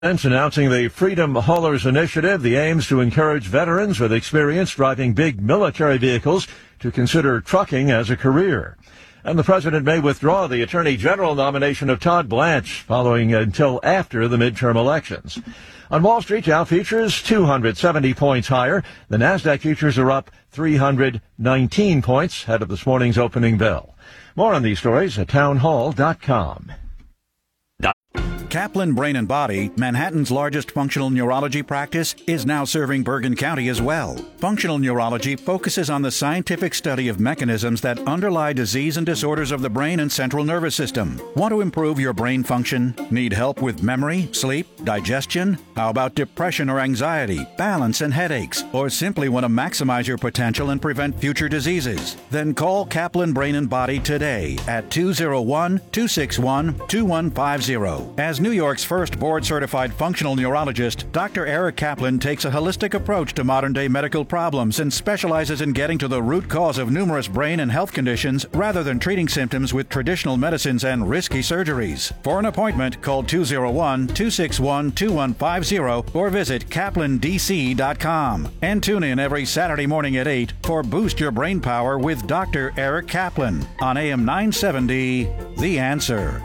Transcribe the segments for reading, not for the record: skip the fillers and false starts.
Announcing the Freedom Haulers Initiative, the aims to encourage veterans with experience driving big military vehicles to consider trucking as a career. And the president may withdraw the attorney general nomination of Todd Blanche following until after the midterm elections. On Wall Street, Dow futures 270 points higher. The Nasdaq futures are up 319 points ahead of this morning's opening bell. More on these stories at townhall.com. Kaplan Brain and Body, Manhattan's largest functional neurology practice, is now serving Bergen County as well. Functional neurology focuses on the scientific study of mechanisms that underlie disease and disorders of the brain and central nervous system. Want to improve your brain function? Need help with memory, sleep, digestion? How about depression or anxiety, balance and headaches? Or simply want to maximize your potential and prevent future diseases? Then call Kaplan Brain and Body today at 201-261-2150. As New York's first board-certified functional neurologist, Dr. Eric Kaplan takes a holistic approach to modern-day medical problems and specializes in getting to the root cause of numerous brain and health conditions rather than treating symptoms with traditional medicines and risky surgeries. For an appointment, call 201-261-2150 or visit kaplandc.com. And tune in every Saturday morning at 8 for Boost Your Brain Power with Dr. Eric Kaplan on AM 970, The Answer.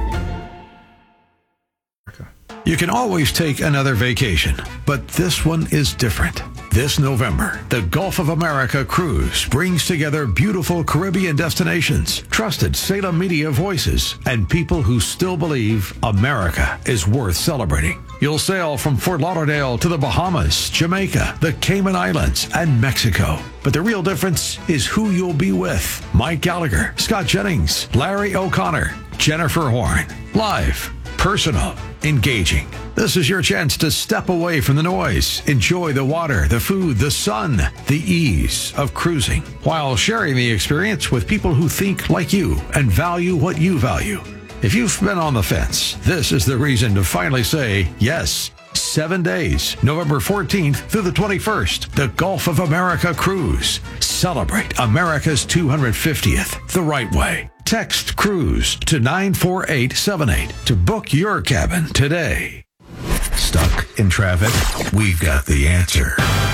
You can always take another vacation, but this one is different. This November, the Gulf of America Cruise brings together beautiful Caribbean destinations, trusted Salem media voices, and people who still believe America is worth celebrating. You'll sail from Fort Lauderdale to the Bahamas, Jamaica, the Cayman Islands, and Mexico. But the real difference is who you'll be with. Mike Gallagher, Scott Jennings, Larry O'Connor, Jennifer Horn. Live, personal, engaging. This is your chance to step away from the noise, enjoy the water, the food, the sun, the ease of cruising, while sharing the experience with people who think like you and value what you value. If you've been on the fence, this is the reason to finally say yes. 7 days, November 14th through the 21st, the Gulf of America Cruise. Celebrate America's 250th the right way. Text CRUISE to 94878 to book your cabin today. Stuck in traffic? We've got the answer.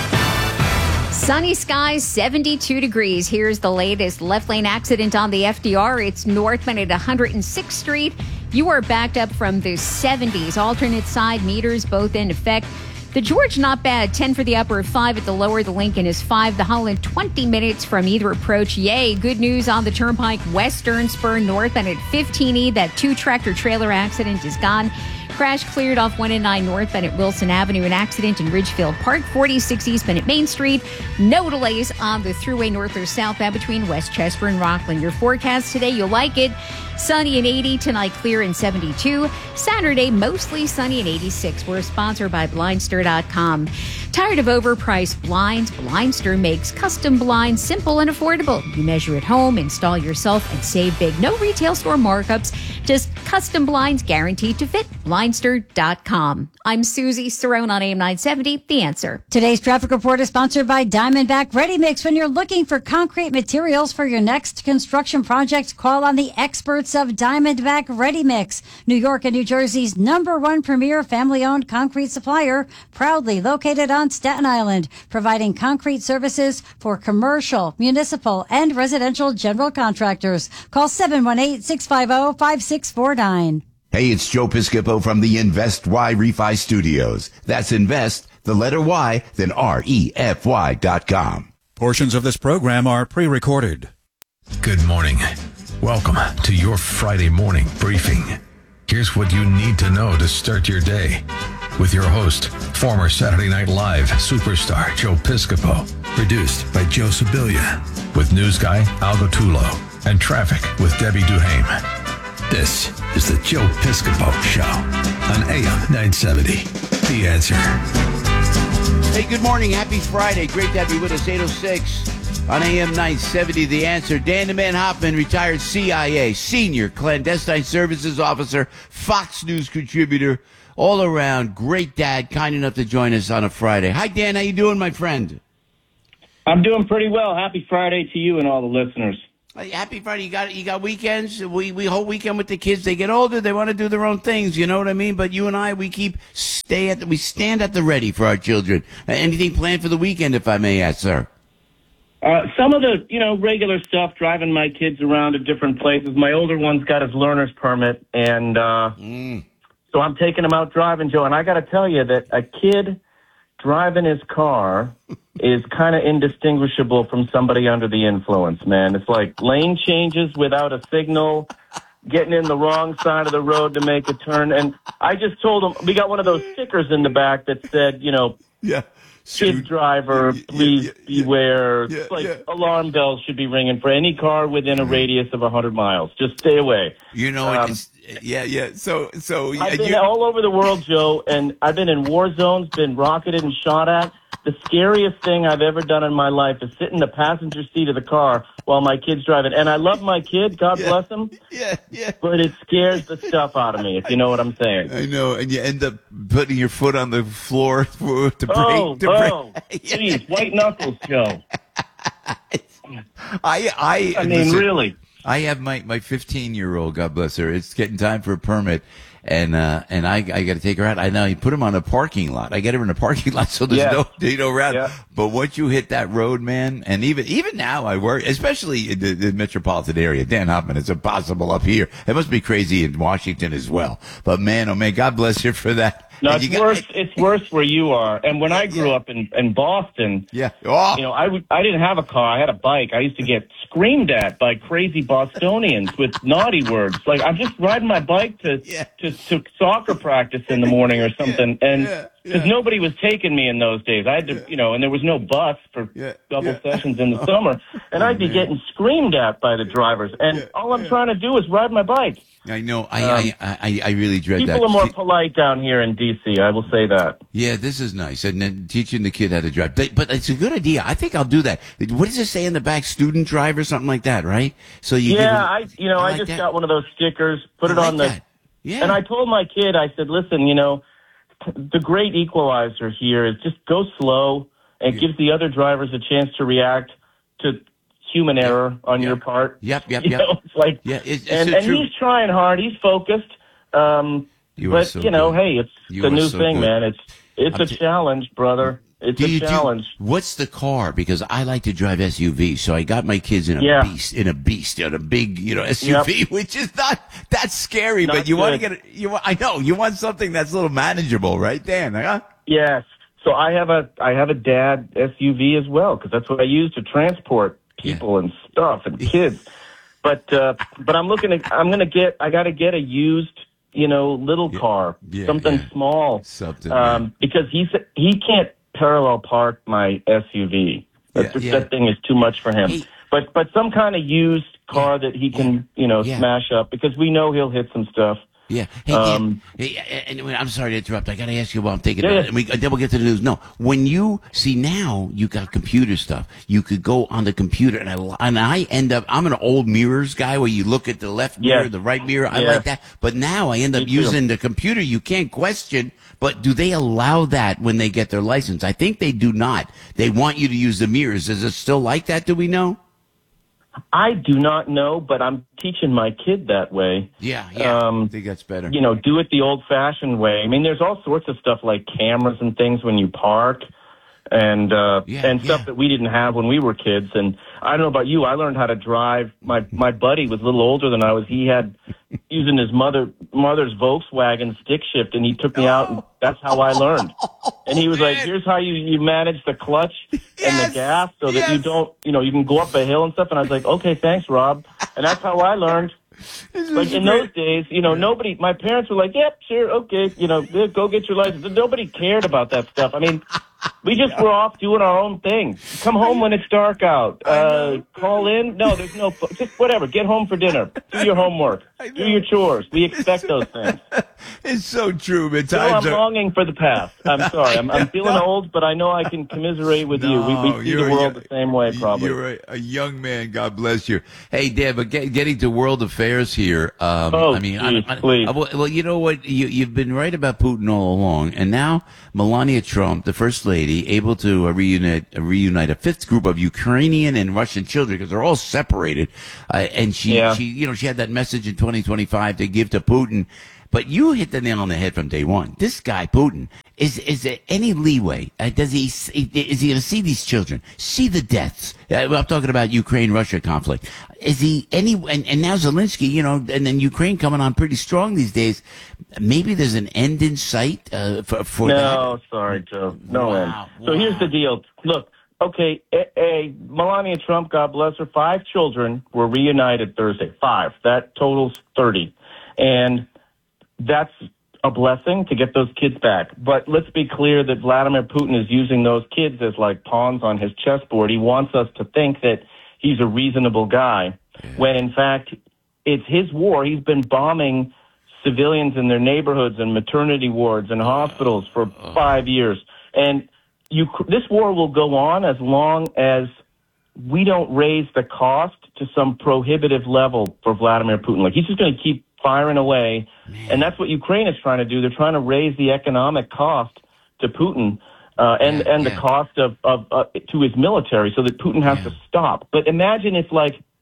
Sunny skies, 72 degrees. Here's the latest left lane accident on the FDR. It's northbound at 106th Street. You are backed up from the 70s. Alternate side meters both in effect. The George, not bad. 10 for the upper, 5 at the lower. The Lincoln is 5. The Holland, 20 minutes from either approach. Yay, good news on the Turnpike. Western spur northbound at 15E. That 2-tractor trailer accident is gone. Crash cleared off 1 and 9 northbound at Wilson Avenue. An accident in Ridgefield Park. 46 eastbound at Main Street. No delays on the thruway north or southbound between Westchester and Rockland. Your forecast today, you'll like it. Sunny and 80. Tonight, clear and 72. Saturday, mostly sunny and 86. We're sponsored by Blindster.com. Tired of overpriced blinds? Blindster makes custom blinds simple and affordable. You measure at home, install yourself, and save big. No retail store markups, just custom blinds guaranteed to fit. Blindster.com. I'm Susie Cerrone on AM 970, The Answer. Today's traffic report is sponsored by Diamondback Ready Mix. When you're looking for concrete materials for your next construction project, call on the experts of Diamondback Ready Mix. New York and New Jersey's #1 premier family-owned concrete supplier, proudly located on Staten Island, providing concrete services for commercial, municipal, and residential general contractors. Call 718-650-5649. Hey, it's Joe Piscopo from the Invest Y Refi Studios. That's invest, the letter Y, then REFY.com. Portions of this program are pre-recorded. Good morning. Welcome to your Friday morning briefing. Here's what you need to know to start your day. With your host, former Saturday Night Live superstar Joe Piscopo. Produced by Joe Sibilia. With news guy Al Gottulo. And traffic with Debbie Duhame. This is the Joe Piscopo Show on AM 970. The Answer. Hey, good morning. Happy Friday. Great to have you with us. 8:06 on AM 970. The Answer. Dan the Man Hoffman, retired CIA, senior clandestine services officer, Fox News contributor, all around great dad, kind enough to join us on a Friday. Hi, Dan. How you doing, my friend? I'm doing pretty well. Happy Friday to you and all the listeners. Happy Friday. You got weekends. We whole weekend with the kids. They get older. They want to do their own things. You know what I mean? But you and I, we stand at the ready for our children. Anything planned for the weekend, if I may ask, sir? Some of the, regular stuff, driving my kids around to different places. My older one's got his learner's permit, and so I'm taking him out driving, Joe. And I got to tell you that a kid driving his car is kind of indistinguishable from somebody under the influence, man. It's like lane changes without a signal, getting in the wrong side of the road to make a turn. And I just told him, we got one of those stickers in the back that said, kid driver, please beware. It's like alarm bells should be ringing for any car within a radius of 100 miles. Just stay away. So I've been all over the world, Joe, and I've been in war zones, been rocketed and shot at. The scariest thing I've ever done in my life is sit in the passenger seat of the car while my kid's driving. And I love my kid, God bless him. But it scares the stuff out of me, if you know what I'm saying. I know, and you end up putting your foot on the floor to break. Geez, white knuckles, Joe. I mean, really. I have my 15-year-old, God bless her. It's getting time for a permit. And I got to take her out. I know you put him on a parking lot. I get her in a parking lot, so there's no route. Yeah. But once you hit that road, man, and even now I worry, especially in the metropolitan area. Dan Hoffman, it's impossible up here. It must be crazy in Washington as well. But man, oh man, God bless you for that. No, it's worse where you are. And when I grew up in Boston, I didn't have a car. I had a bike. I used to get screamed at by crazy Bostonians with naughty words. Like, I'm just riding my bike to soccer practice in the morning or something. Because nobody was taking me in those days. I had to, and there was no bus for double sessions in the summer. And I'd be getting screamed at by the drivers. And all I'm trying to do is ride my bike. I know. I really dread that. People are more polite down here in D.C., I will say that. Yeah, this is nice. And then teaching the kid how to drive. But it's a good idea. I think I'll do that. What does it say in the back? Student driver, something like that, right? So you I just got one of those stickers, put it on the... Yeah. And I told my kid, I said, listen, the great equalizer here is just go slow and give the other drivers a chance to react to human error on your part. It's like, and he's trying hard. He's focused. Hey, it's the new thing, man. It's a challenge, brother. It's a challenge. What's the car? Because I like to drive SUVs, so I got my kids in a beast, a big, SUV, which is not that scary, but you want to get you want something that's a little manageable, right, Dan? Huh? Yes. So I have a dad SUV as well, because that's what I use to transport people and stuff and kids. But I'm I got to get a used, little car, something small, because he can't parallel park my SUV. That thing is too much for him. But some kind of used car that he can, smash up, because we know he'll hit some stuff. Yeah. Hey, I'm sorry to interrupt. I got to ask you while I'm thinking about it. And then we'll get to the news. No, when you see now, you got computer stuff. You could go on the computer, and I end up. I'm an old mirrors guy where you look at the left mirror, the right mirror. I like that. But now I end up using the computer. You can't question. But do they allow that when they get their license? I think they do not. They want you to use the mirrors. Is it still like that? Do we know? I do not know, but I'm teaching my kid that way. I think that's better. Do it the old-fashioned way. I mean, there's all sorts of stuff like cameras and things when you park, and stuff that we didn't have when we were kids. And I don't know about you, I learned how to drive. My buddy was a little older than I was. He had using his mother's Volkswagen stick shift, and he took me out, and that's how I learned. And he was like, here's how you manage the clutch and the gas so that you don't, you can go up a hill and stuff. And I was like, okay, thanks, Rob. And that's how I learned. Like in those days, nobody, my parents were like, yep, sure, okay, go get your license. Nobody cared about that stuff. I mean, we just were off doing our own thing. Come home when it's dark out. Call in. No, there's no, just whatever. Get home for dinner. Do your homework. Do your chores. We expect those things. It's so true, but I'm longing for the past. I'm sorry. I'm feeling old, but I know I can commiserate with you. We see the world the same way, probably. You're a young man. God bless you. Hey, Dan, but getting to world affairs here. Please. Well, you know what? You've been right about Putin all along, and now Melania Trump, the first lady, lady able to reunite a fifth group of Ukrainian and Russian children because they're all separated. And she had that message in 2025 to give to Putin. But you hit the nail on the head from day one. This guy, Putin, is there any leeway? Is he going to see these children, see the deaths? I'm talking about Ukraine-Russia conflict. Is he and now Zelensky, and then Ukraine coming on pretty strong these days. Maybe there's an end in sight for that. No, sorry, Joe. No end. So here's the deal. Look, okay, Melania Trump, God bless her, 5 children were reunited Thursday. 5. That totals 30. And that's a blessing to get those kids back. But let's be clear that Vladimir Putin is using those kids as like pawns on his chessboard. He wants us to think that he's a reasonable guy, when in fact it's his war. He's been bombing civilians in their neighborhoods and maternity wards and hospitals for 5 years. And this war will go on as long as we don't raise the cost to some prohibitive level for Vladimir Putin. Like, he's just going to keep firing away. And that's what Ukraine is trying to do. They're trying to raise the economic cost to Putin and the cost of to his military so that Putin has to stop. But imagine if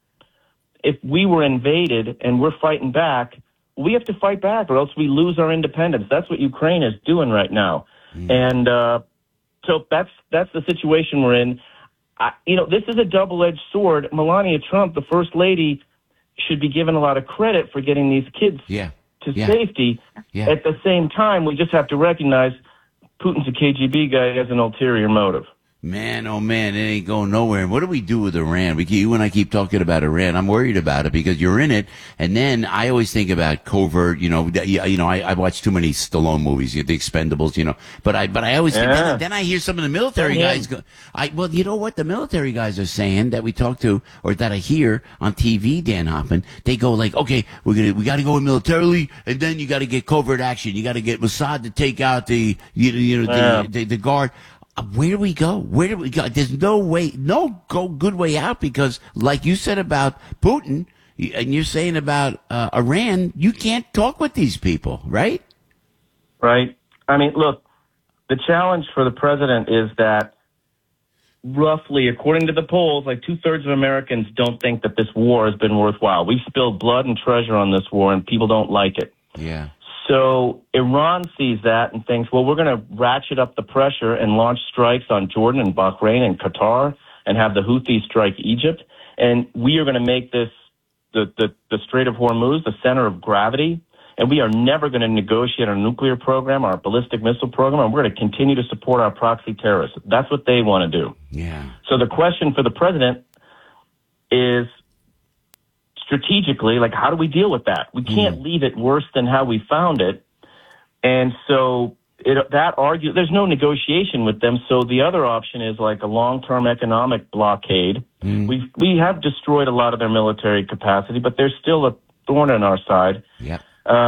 we were invaded and we're fighting back, we have to fight back or else we lose our independence. That's what Ukraine is doing right now. And so that's the situation we're in. This is a double-edged sword. Melania Trump, the first lady, should be given a lot of credit for getting these kids to safety. At the same time, we just have to recognize Putin's a KGB guy. He has an ulterior motive. Man, oh man, it ain't going nowhere. And what do we do with Iran? You and I keep talking about Iran. I'm worried about it because you're in it. And then I always think about covert, I watch too many Stallone movies, the Expendables, but I always think, then I hear some of the military guys go, you know what the military guys are saying that we talk to or that I hear on TV, Dan Hoffman, they go like, okay, we got to go in militarily and then you got to get covert action. You got to get Mossad to take out the guard. Where do we go? There's no way, good way out because, like you said about Putin, and you're saying about Iran, you can't talk with these people, right? Right. I mean, look, the challenge for the president is that roughly, according to the polls, like 2/3 of Americans don't think that this war has been worthwhile. We've spilled blood and treasure on this war, and people don't like it. Yeah. So Iran sees that and thinks, well, we're going to ratchet up the pressure and launch strikes on Jordan and Bahrain and Qatar and have the Houthis strike Egypt. And we are going to make this the Strait of Hormuz the center of gravity. And we are never going to negotiate our nuclear program, our ballistic missile program, and we're going to continue to support our proxy terrorists. That's what they want to do. Yeah. So the question for the president is, strategically, like, how do we deal with that? We can't leave it worse than how we found it. And so there's no negotiation with them. So the other option is like a long-term economic blockade. We have destroyed a lot of their military capacity, but there's still a thorn in our side. Yeah.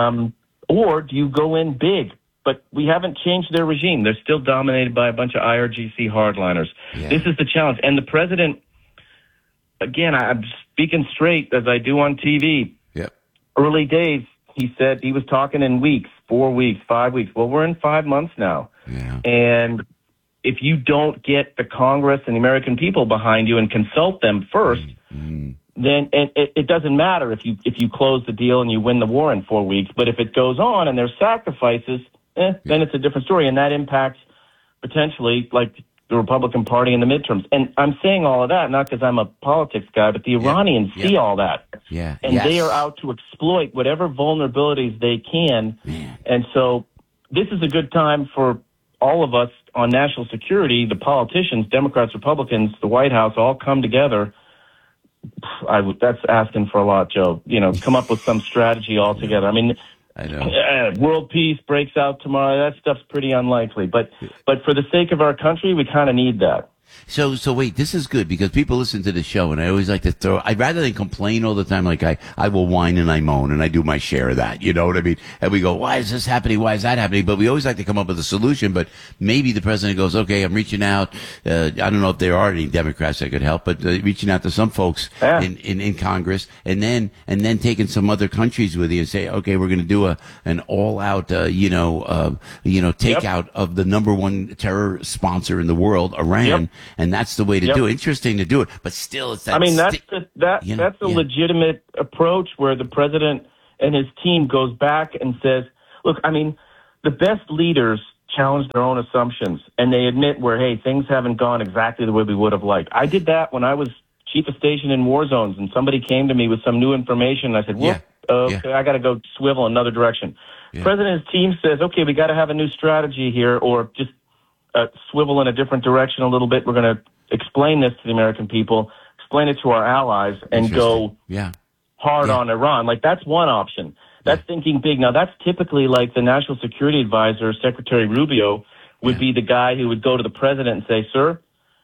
Or do you go in big? But we haven't changed their regime. They're still dominated by a bunch of IRGC hardliners. Yeah. This is the challenge. And the president, again, I'm speaking straight as I do on TV. Yep. Early days, he said he was talking in weeks, 4 weeks, 5 weeks. Well, we're in 5 months now. Yeah. And if you don't get the Congress and the American people behind you and consult them first, then it doesn't matter if you close the deal and you win the war in 4 weeks. But if it goes on and there's sacrifices, then it's a different story. And that impacts potentially like the Republican Party in the midterms. And I'm saying all of that not because I'm a politics guy, but the Iranians see all that. Yeah. And they are out to exploit whatever vulnerabilities they can. Man. And so this is a good time for all of us on national security, the politicians, Democrats, Republicans, the White House, all come together. That's asking for a lot, Joe. Come up with some strategy altogether. I mean, I know. World peace breaks out tomorrow. That stuff's pretty unlikely. But for the sake of our country, we kind of need that. So wait, this is good because people listen to the show and I always like to I'd rather than complain all the time, like I will whine and I moan and I do my share of that. You know what I mean? And we go, why is this happening? Why is that happening? But we always like to come up with a solution. But maybe the president goes, okay, I'm reaching out. I don't know if there are any Democrats that could help, but reaching out to some folks in Congress and then taking some other countries with you and say, okay, we're going to do an all out, takeout of the number one terror sponsor in the world, Iran. Yep. And that's the way to do it. Interesting to do it, but still, it's that. I mean, that's a legitimate approach where the president and his team goes back and says, "Look, I mean, the best leaders challenge their own assumptions and they admit where, hey, things haven't gone exactly the way we would have liked." I did that when I was chief of station in war zones, and somebody came to me with some new information. And I said, "Well, okay, I got to go swivel another direction." Yeah. President's team says, "Okay, we got to have a new strategy here, or just." Swivel in a different direction a little bit. We're going to explain this to the American people, explain it to our allies, and go hard on Iran. Like, that's one option. That's thinking big. Now, that's typically like the National Security Advisor, Secretary Rubio, would be the guy who would go to the president and say, "Sir,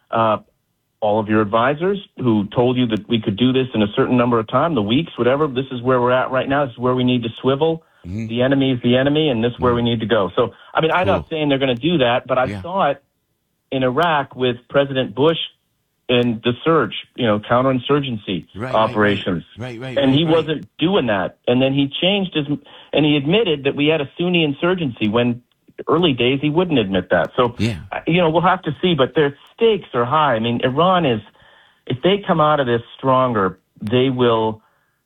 all of your advisors who told you that we could do this in a certain number of time, the weeks, whatever, this is where we're at right now. This is where we need to swivel. The enemy is the enemy, and this is where we need to go." So, I mean, I'm not saying they're going to do that, but I saw it in Iraq with President Bush and the surge, counterinsurgency operations. And he wasn't doing that. And then he changed and he admitted that we had a Sunni insurgency when early days he wouldn't admit that. So, we'll have to see, but their stakes are high. I mean, Iran if they come out of this stronger, they will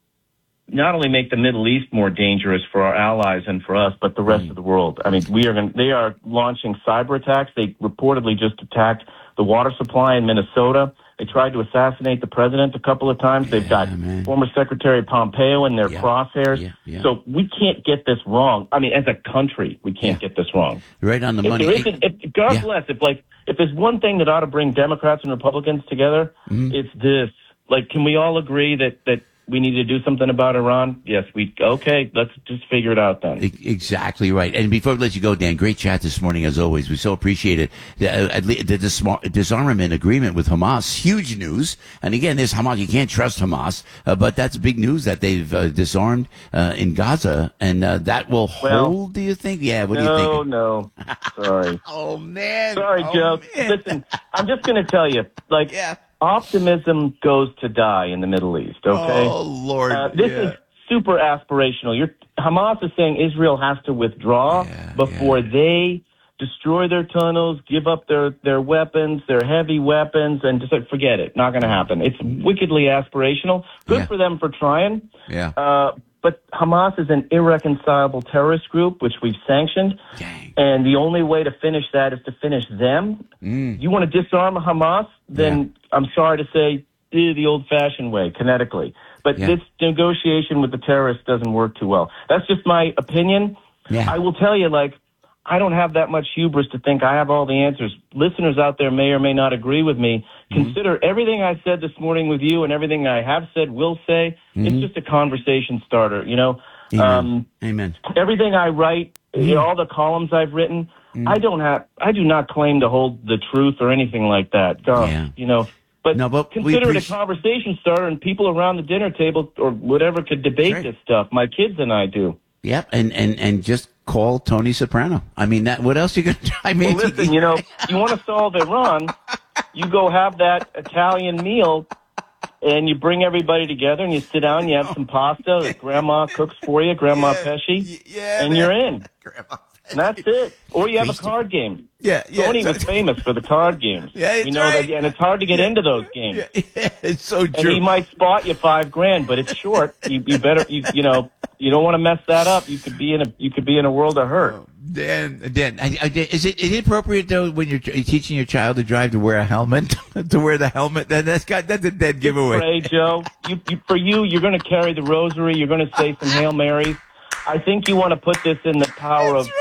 not only make the Middle East more dangerous for our allies and for us, but the rest of the world. I mean, they are launching cyber attacks. They reportedly just attacked the water supply in Minnesota. They tried to assassinate the president a couple of times. They've got former Secretary Pompeo in their crosshairs. So we can't get this wrong. I mean, as a country, we can't get this wrong. Right on the money. God bless. If there's one thing that ought to bring Democrats and Republicans together, it's this. Like, can we all agree that we need to do something about Iran? Yes, let's just figure it out then. Exactly right. And before we let you go, Dan, great chat this morning as always. We so appreciate it. The disarmament agreement with Hamas, huge news. And again, there's Hamas. You can't trust Hamas, but that's big news that they've disarmed in Gaza, and that will hold. Do you think? Yeah. What do you think? No. Sorry. Oh man. Sorry, Joe. Man. Listen, I'm just going to tell you, optimism goes to die in the Middle East, okay? Oh, Lord. This is super aspirational. Hamas is saying Israel has to withdraw before they destroy their tunnels, give up their weapons, their heavy weapons, and just forget it. Not going to happen. It's wickedly aspirational. Good for them for trying. But Hamas is an irreconcilable terrorist group, which we've sanctioned. Dang. And the only way to finish that is to finish them. You want to disarm Hamas? Then I'm sorry to say, the old-fashioned way, kinetically. But this negotiation with the terrorists doesn't work too well. That's just my opinion. I will tell you, I don't have that much hubris to think I have all the answers. Listeners out there may or may not agree with me. Consider everything I said this morning with you and everything I have said, will say. It's just a conversation starter, Amen. Everything I write, all the columns I've written, I do not claim to hold the truth or anything like that. But consider it a conversation starter, and people around the dinner table or whatever could debate this stuff. My kids and I do. Yep, and just call Tony Soprano. I mean, what else are you going to do? I mean, well, listen, you want to solve Iran, you go have that Italian meal, and you bring everybody together, and you sit down, you have some pasta that Grandma cooks for you, Grandma Pesci, and you're in. And that's it. Or you have a card game. Tony was famous for the card games. That, and it's hard to get into those games. It's so true. And he might spot you $5,000, but it's short. You better, you don't want to mess that up. You could be in a world of hurt. Dan, is it appropriate though when you're teaching your child to drive to wear a helmet? To wear the helmet? That's a dead giveaway. Pray, Joe. You're going to carry the rosary. You're going to say some Hail Marys. I think you want to put this in the power of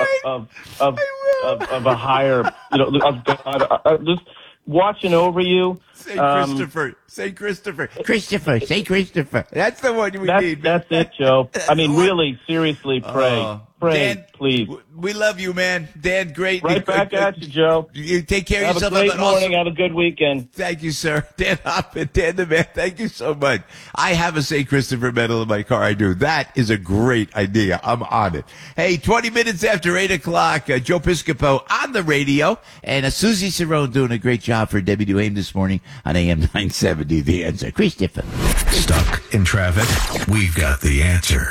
a higher, of God, just watching over you. Say Christopher. Say Christopher. Christopher. Say Christopher. That's the one we need. That's it, Joe. I mean, really, seriously, pray. afraid, Dan, please. We love you, man. Dan, great. Right back at you, Joe. You take care of yourself. Have a great morning. Have a good weekend. Thank you, sir. Dan Hoffman, Dan the Man, thank you so much. I have a St. Christopher medal in my car. I do. That is a great idea. I'm on it. Hey, 20 minutes after 8 o'clock, Joe Piscopo on the radio, and Susie Cerrone doing a great job for Debbie Duane this morning on AM 970, The Answer. Christopher. Stuck in traffic? We've got the answer.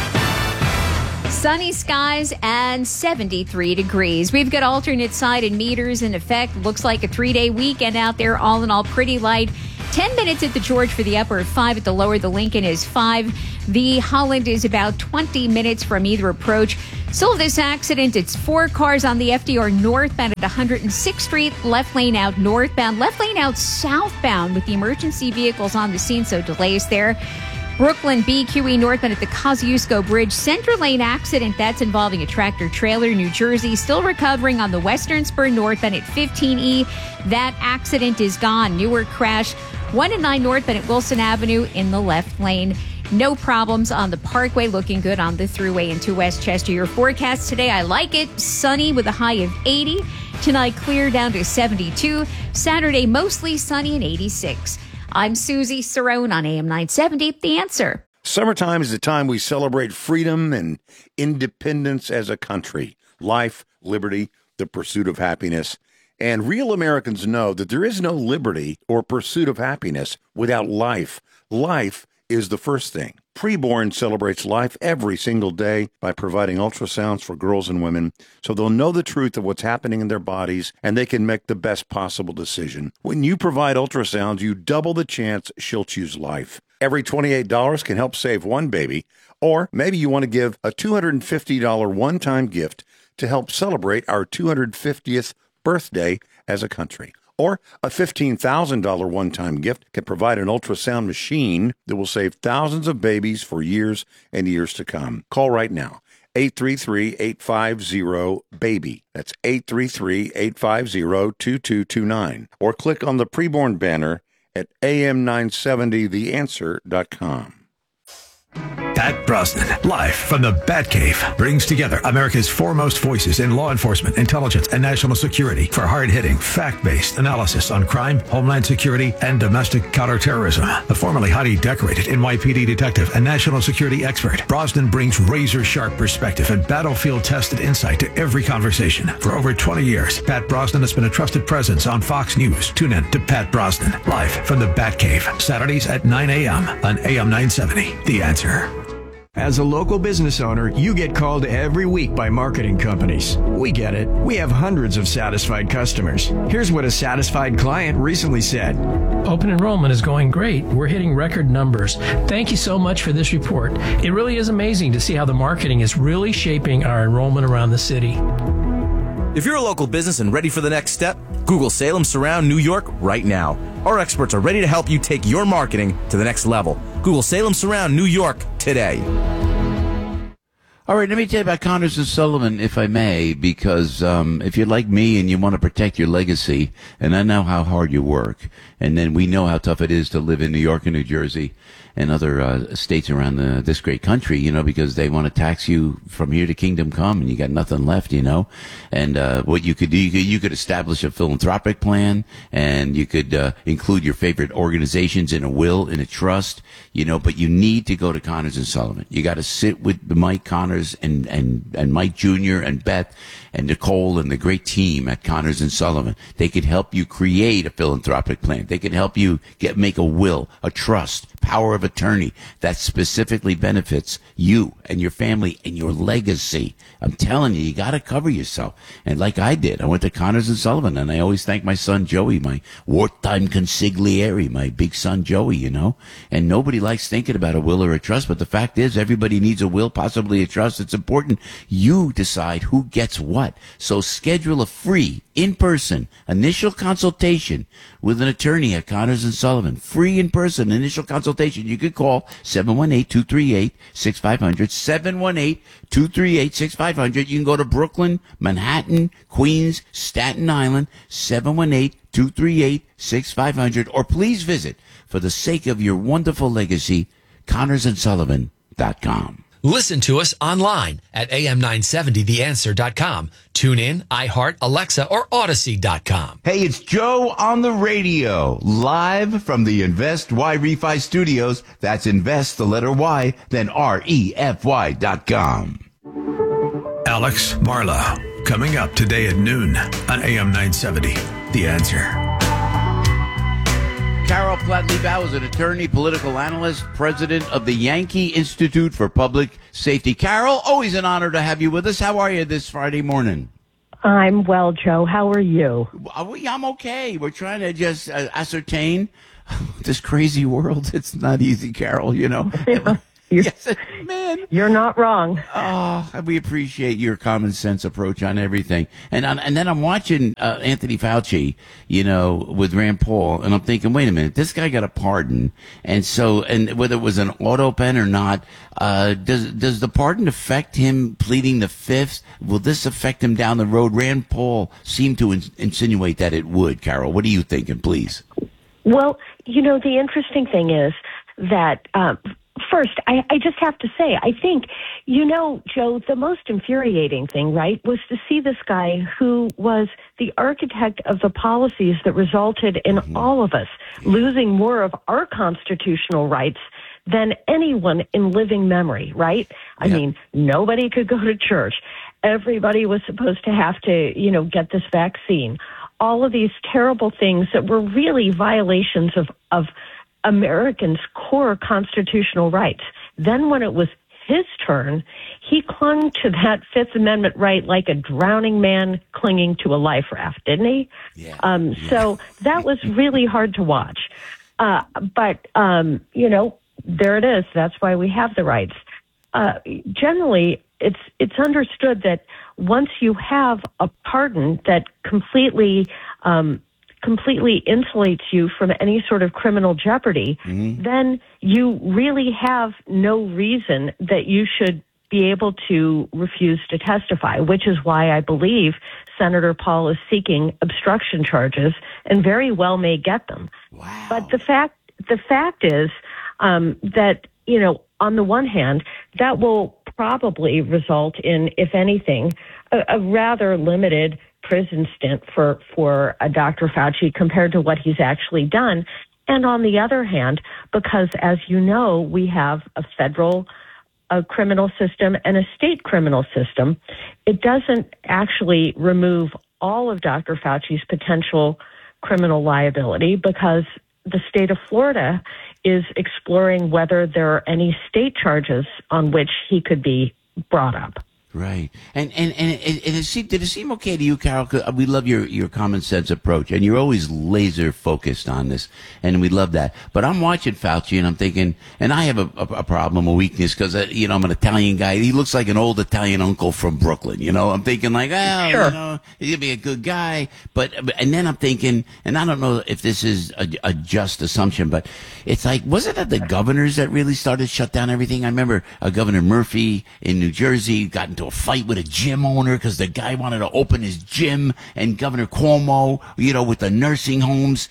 Sunny skies and 73 degrees. We've got alternate side and meters in effect. Looks like a 3-day weekend out there. All in all, pretty light. 10 minutes at the George for the upper, 5 at the lower. The Lincoln is 5. The Holland is about 20 minutes from either approach. So this accident, it's 4 cars on the FDR northbound at 106th Street. Left lane out northbound, left lane out southbound with the emergency vehicles on the scene, so delays there. Brooklyn BQE northbound at the Kosciuszko Bridge. Center lane accident that's involving a tractor trailer. New Jersey still recovering on the Western Spur northbound at 15E. That accident is gone. Newark crash 1 and 9 northbound at Wilson Avenue in the left lane. No problems on the Parkway. Looking good on the Thruway into Westchester. Your forecast today, I like it. Sunny with a high of 80. Tonight clear down to 72. Saturday mostly sunny and 86. I'm Susie Cerrone on AM 970, The Answer. Summertime is the time we celebrate freedom and independence as a country. Life, liberty, the pursuit of happiness. And real Americans know that there is no liberty or pursuit of happiness without life. Life is the first thing. Preborn celebrates life every single day by providing ultrasounds for girls and women so they'll know the truth of what's happening in their bodies and they can make the best possible decision. When you provide ultrasounds, you double the chance she'll choose life. Every $28 can help save one baby, or maybe you want to give a $250 one-time gift to help celebrate our 250th birthday as a country. Or a $15,000 one-time gift can provide an ultrasound machine that will save thousands of babies for years and years to come. Call right now. 833-850-BABY. That's 833-850-2229. Or click on the preborn banner at am970theanswer.com. Pat Brosnan, live from the Batcave, brings together America's foremost voices in law enforcement, intelligence, and national security for hard-hitting, fact-based analysis on crime, homeland security, and domestic counterterrorism. A formerly highly decorated NYPD detective and national security expert, Brosnan brings razor-sharp perspective and battlefield-tested insight to every conversation. For over 20 years, Pat Brosnan has been a trusted presence on Fox News. Tune in to Pat Brosnan, live from the Batcave, Saturdays at 9 a.m. on AM 970. The Answer. As a local business owner, you get called every week by marketing companies. We get it. We have hundreds of satisfied customers. Here's what a satisfied client recently said. Open enrollment is going great. We're hitting record numbers. Thank you so much for this report. It really is amazing to see how the marketing is really shaping our enrollment around the city. If you're a local business and ready for the next step, Google Salem Surround New York right now. Our experts are ready to help you take your marketing to the next level. Google Salem Surround New York today. All right, let me tell you about Connors and Sullivan, if I may, because if you're like me and you want to protect your legacy, and I know how hard you work, and then we know how tough it is to live in New York and New Jersey and other states around this great country, you know, because they want to tax you from here to kingdom come, and you got nothing left, you know. And what you could do, you could establish a philanthropic plan, and you could include your favorite organizations in a will, in a trust, you know. But you need to go to Connors and Sullivan. You got to sit with Mike Connors and Mike Jr. and Beth and Nicole and the great team at Connors and Sullivan. They could help you create a philanthropic plan. They could help you make a will, a trust, power of attorney that specifically benefits you and your family and your legacy. I'm telling you, you got to cover yourself. And like I did, I went to Connors and Sullivan, and I always thank my son Joey, my wartime consigliere, my big son Joey, you know. And nobody likes thinking about a will or a trust, but the fact is everybody needs a will, possibly a trust. It's important you decide who gets what. So schedule a free, in-person, initial consultation with an attorney at Connors and Sullivan. Free in-person initial consultation. You could call 718-238-6500, 718-238-6500. You can go to Brooklyn, Manhattan, Queens, Staten Island, 718-238-6500. Or please visit, for the sake of your wonderful legacy, ConnorsandSullivan.com. Listen to us online at am970theanswer.com. Tune in, iHeart, Alexa, or Odyssey.com. Hey, it's Joe on the radio, live from the Invest Y Refi Studios. That's invest, the letter Y, then REFY.com. Alex Marla, coming up today at noon on AM 970. The Answer. Carol Platt-Liebau is an attorney, political analyst, president of the Yankee Institute for Public Safety. Carol, always an honor to have you with us. How are you this Friday morning? I'm well, Joe. How are you? I'm okay. We're trying to just ascertain this crazy world. It's not easy, Carol, you know. You're not wrong. Oh, we appreciate your common sense approach on everything. And then I'm watching Anthony Fauci, you know, with Rand Paul, and I'm thinking, wait a minute, this guy got a pardon. And whether it was an auto pen or not, does the pardon affect him pleading the fifth? Will this affect him down the road? Rand Paul seemed to insinuate that it would. Carol, what are you thinking, please? Well, you know, the interesting thing is that, first, I just have to say, I think, you know, Joe, the most infuriating thing, right, was to see this guy who was the architect of the policies that resulted in all of us losing more of our constitutional rights than anyone in living memory, right? I mean, nobody could go to church. Everybody was supposed to have to, you know, get this vaccine. All of these terrible things that were really violations of Americans' core constitutional rights. Then when it was his turn, he clung to that Fifth Amendment right like a drowning man clinging to a life raft, didn't he? So that was really hard to watch. But you know, there it is. That's why we have the rights. Generally, it's understood that once you have a pardon that completely insulates you from any sort of criminal jeopardy, then you really have no reason that you should be able to refuse to testify, which is why I believe Senator Paul is seeking obstruction charges and very well may get them. Wow. But the fact is that, you know, on the one hand, that will probably result in, if anything, a rather limited prison stint for Dr. Fauci compared to what he's actually done. And on the other hand, because as you know, we have a federal criminal system and a state criminal system, it doesn't actually remove all of Dr. Fauci's potential criminal liability because the state of Florida is exploring whether there are any state charges on which he could be brought up. Right. And did it seem okay to you, Carol? 'Cause we love your common sense approach, and you're always laser focused on this, and we love that. But I'm watching Fauci, and I'm thinking, and I have a problem, a weakness, because, you know, I'm an Italian guy. He looks like an old Italian uncle from Brooklyn, you know? I'm thinking like, oh, sure, you know, he's going to be a good guy. And then I'm thinking, and I don't know if this is a just assumption, but it's like, wasn't it the governors that really started to shut down everything? I remember Governor Murphy in New Jersey got into a fight with a gym owner because the guy wanted to open his gym, and Governor Cuomo, you know, with the nursing homes.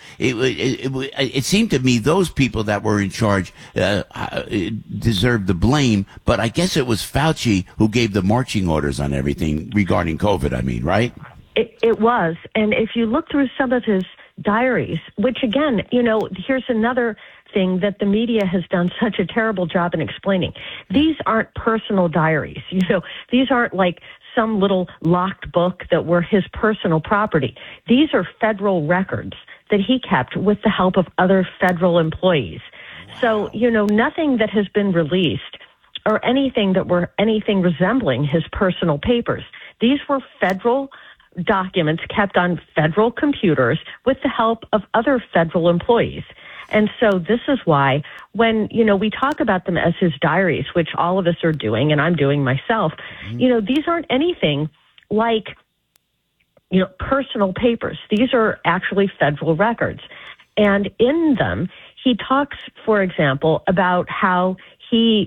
It seemed to me those people that were in charge deserved the blame, but I guess it was Fauci who gave the marching orders on everything regarding COVID, I mean, right? It was. And if you look through some of his diaries, which again, you know, here's another thing that the media has done such a terrible job in explaining. These aren't personal diaries. You know, these aren't like some little locked book that were his personal property. These are federal records that he kept with the help of other federal employees. Wow. So, you know, nothing that has been released or anything that were anything resembling his personal papers. These were federal documents kept on federal computers with the help of other federal employees. And so this is why when, you know, we talk about them as his diaries, which all of us are doing and I'm doing myself, you know, these aren't anything like, you know, personal papers. These are actually federal records. And in them, he talks, for example, about how he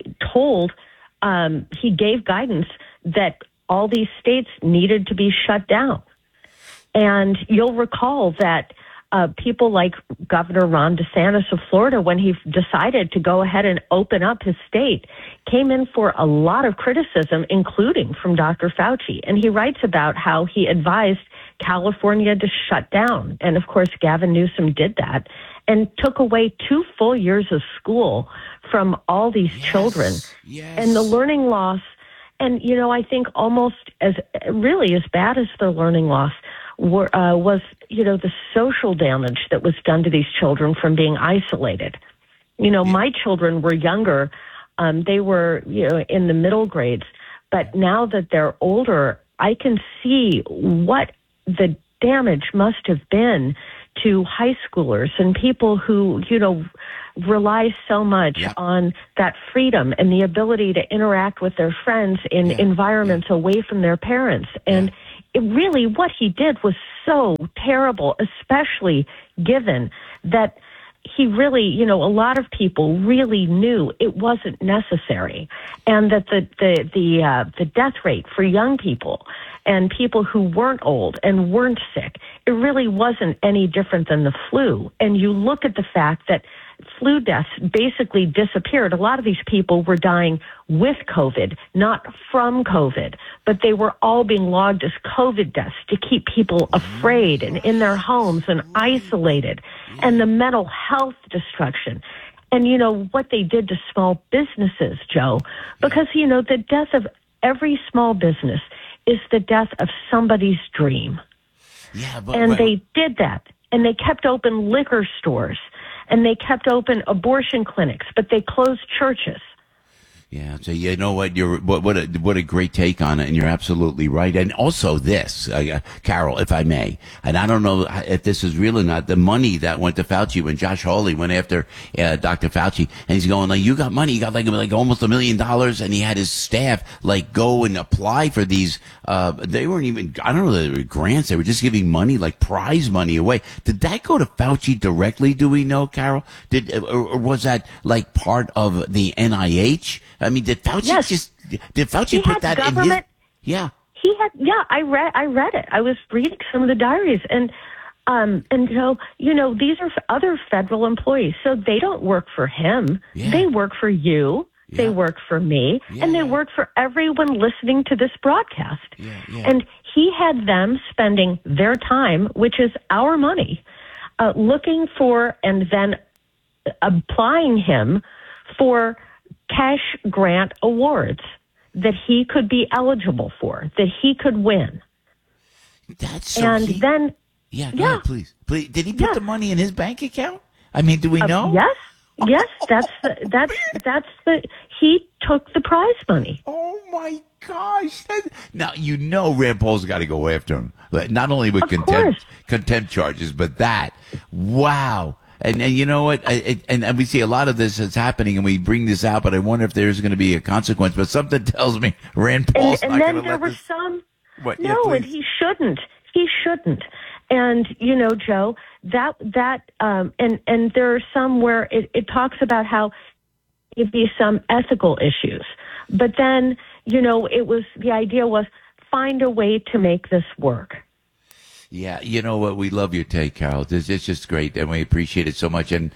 he gave guidance that all these states needed to be shut down. And you'll recall that people like Governor Ron DeSantis of Florida, when he decided to go ahead and open up his state, came in for a lot of criticism, including from Dr. Fauci. And he writes about how he advised California to shut down. And of course, Gavin Newsom did that and took away 2 full years of school from all these children. Yes. And the learning loss, and, you know, I think almost as bad as the learning loss was, you know, the social damage that was done to these children from being isolated. You know, my children were younger. They were, you know, in the middle grades. But now that they're older, I can see what the damage must have been to high schoolers and people who, you know, rely so much on that freedom and the ability to interact with their friends in environments away from their parents. And it really, what he did was so terrible, especially given that he really, you know, a lot of people really knew it wasn't necessary, and that the death rate for young people and people who weren't old and weren't sick, it really wasn't any different than the flu. And you look at the fact that flu deaths basically disappeared. A lot of these people were dying with COVID, not from COVID, but they were all being logged as COVID deaths to keep people afraid and in their homes and isolated, and the mental health destruction. And, you know, what they did to small businesses, Joe, because, you know, the death of every small business is the death of somebody's dream. Yeah, and they did that. And they kept open liquor stores. And they kept open abortion clinics, but they closed churches. Yeah, so you know what? What a great take on it, and you're absolutely right. And also this, Carol, if I may, and I don't know if this is real or not, the money that went to Fauci when Josh Hawley went after Dr. Fauci, and he's going like, "You got money, you got like almost $1 million," and he had his staff like go and apply for these. They weren't even, I don't know, they were grants. They were just giving money, like prize money away. Did that go to Fauci directly? Do we know, Carol? Or was that like part of the NIH? I mean, did Fauci did Fauci put that in his? Yeah. He had, I read it. I was reading some of the diaries, and so, you know, these are other federal employees, so they don't work for him. Yeah. They work for you. Yeah. They work for me, and they work for everyone listening to this broadcast. And he had them spending their time, which is our money, looking for and then applying him for cash grant awards that he could be eligible for, that he could win. That's so and then go ahead, please. Did he put the money in his bank account? I mean, do we know? Yes, that's the he took the prize money. Oh my gosh! Now you know Rand Paul's got to go after him, not only with contempt charges, but that. Wow. And you know what? And we see a lot of this is happening, and we bring this out, but I wonder if there's going to be a consequence. But something tells me Rand Paul's not going to let this. And then there were some. What? No, and he shouldn't. He shouldn't. And you know, Joe, and there are some where it talks about how it'd be some ethical issues, but then you know, the idea was find a way to make this work. Yeah, you know what? We love your take, Carol. It's just great, and we appreciate it so much. And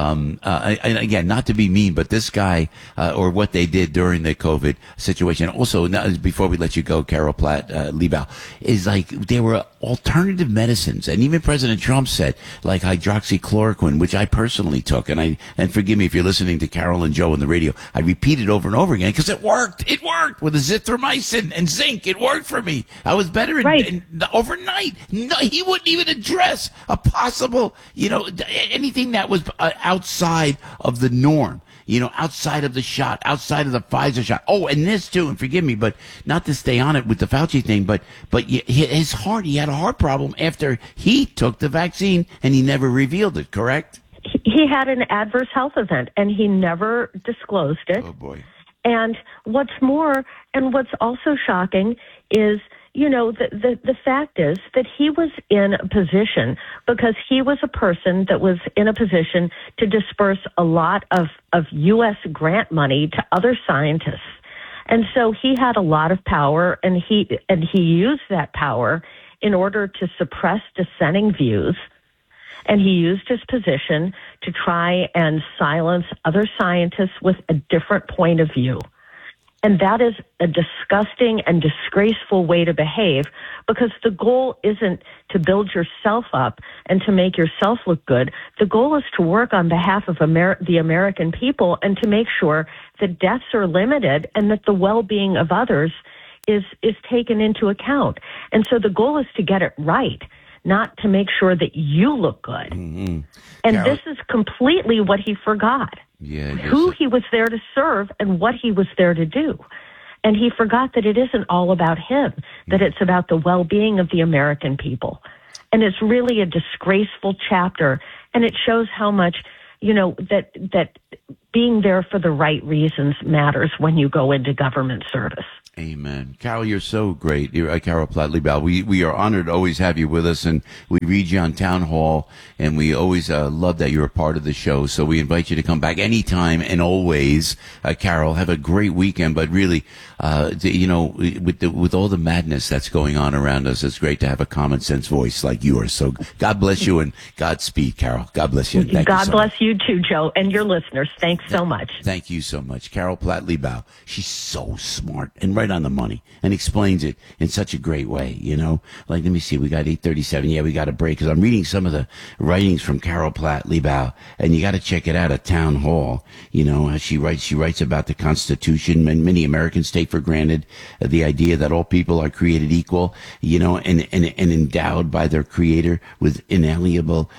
again, not to be mean, but this guy or what they did during the COVID situation. Also, before we let you go, Carol Platt Liebau, is like there were alternative medicines, and even President Trump said like hydroxychloroquine, which I personally took, and forgive me if you're listening to Carol and Joe on the radio. I repeat it over and over again because it worked. It worked with azithromycin and zinc. It worked for me. I was better overnight. No, he wouldn't even address a possible, you know, anything that was outside of the norm, you know, outside of the shot, outside of the Pfizer shot. Oh, and this too, and forgive me, but not to stay on it with the Fauci thing, but his heart, he had a heart problem after he took the vaccine, and he never revealed it, correct? He had an adverse health event, and he never disclosed it. Oh, boy. And what's more, and what's also shocking is, you know, the fact is that he was in a position, because he was a person that was in a position to disperse a lot of U.S. grant money to other scientists. And so he had a lot of power, and he used that power in order to suppress dissenting views. And he used his position to try and silence other scientists with a different point of view. And that is a disgusting and disgraceful way to behave, because the goal isn't to build yourself up and to make yourself look good. The goal is to work on behalf of the American people and to make sure that deaths are limited and that the well-being of others is taken into account. And so the goal is to get it right, not to make sure that you look good. Mm-hmm. And this is completely what he forgot. Yeah, Who he was there to serve and what he was there to do. And he forgot that it isn't all about him, that it's about the well-being of the American people. And it's really a disgraceful chapter, and it shows how much, that being there for the right reasons matters when you go into government service. Amen. Carol, you're so great. You're Carol Platt-Liebau. We are honored to always have you with us, and we read you on Town Hall, and we always love that you're a part of the show. So we invite you to come back anytime and always. Carol, have a great weekend. But really, with all the madness that's going on around us, it's great to have a common sense voice like yours. So God bless you and Godspeed, Carol. God bless you. God bless you too, Joe, and your listeners. Thanks so much. Thank you so much. Carol Platt-Liebau. She's so smart and right on the money and explains it in such a great way, Like, let me see, we got 8:37. Yeah, we got a break because I'm reading some of the writings from Carol Platt-Liebau, and you got to check it out at Town Hall. How she writes about the Constitution. Many Americans take for granted the idea that all people are created equal, and endowed by their Creator with inalienable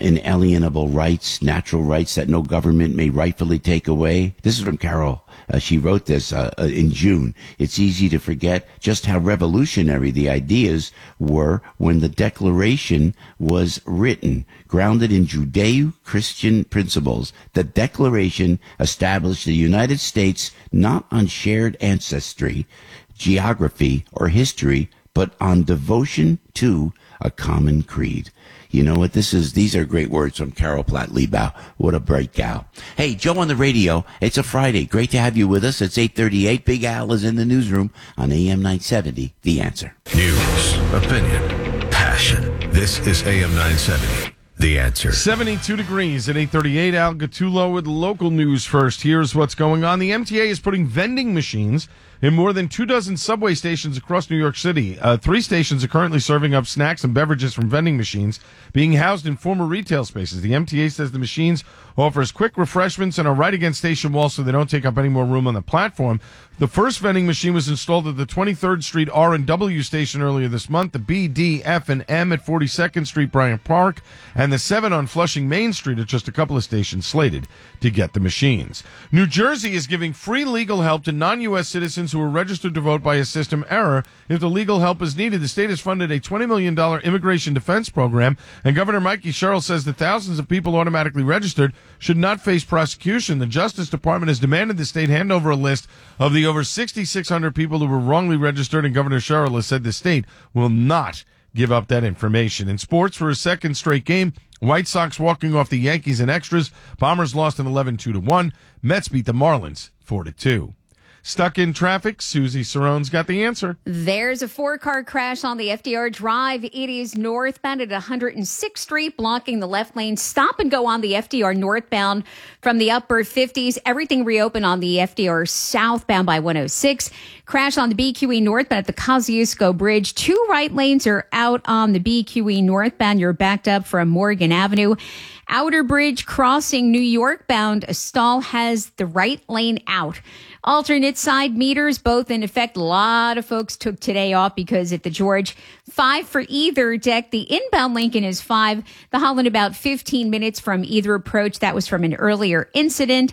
rights, natural rights that no government may rightfully take away. This is from Carol. She wrote this in June. It's easy to forget just how revolutionary the ideas were when the Declaration was written. Grounded in Judeo-Christian principles, the Declaration established the United States not on shared ancestry, geography, or history, but on devotion to a common creed. You know what this is? These are great words from Carol Platt-Liebau. What a bright gal. Hey, Joe on the radio. It's a Friday. Great to have you with us. It's 8:38. Big Al is in the newsroom on AM 970. The Answer. News, opinion, passion. This is AM 970. The Answer. 72 degrees at 8:38. Al Gattullo with local news first. Here's what's going on. The MTA is putting vending machines in more than 24 subway stations across New York City. 3 stations are currently serving up snacks and beverages from vending machines being housed in former retail spaces. The MTA says the machines offers quick refreshments and are right against station walls so they don't take up any more room on the platform. The first vending machine was installed at the 23rd Street R&W station earlier this month, the B, D, F, and M at 42nd Street Bryant Park, and the 7 on Flushing Main Street at just a couple of stations slated to get the machines. New Jersey is giving free legal help to non-U.S. citizens who are registered to vote by a system error. If the legal help is needed, the state has funded a $20 million immigration defense program, and Governor Mikey Sherrill says that thousands of people automatically registered should not face prosecution. The Justice Department has demanded the state hand over a list of the over 6,600 people who were wrongly registered, and Governor Sherrill has said the state will not give up that information. In sports, for a second straight game, White Sox walking off the Yankees in extras. Bombers lost an 11-2-1. Mets beat the Marlins 4-2. Stuck in traffic, Susie Sarone's got the answer. There's a 4-car crash on the FDR Drive. It is northbound at 106th Street, blocking the left lane. Stop and go on the FDR northbound from the upper 50s. Everything reopened on the FDR southbound by 106. Crash on the BQE northbound at the Kosciuszko Bridge. 2 right lanes are out on the BQE northbound. You're backed up from Morgan Avenue. Outer Bridge crossing New York bound. A stall has the right lane out. Alternate side meters, both in effect. A lot of folks took today off because at the George, 5 for either deck. The inbound Lincoln is 5. The Holland about 15 minutes from either approach. That was from an earlier incident.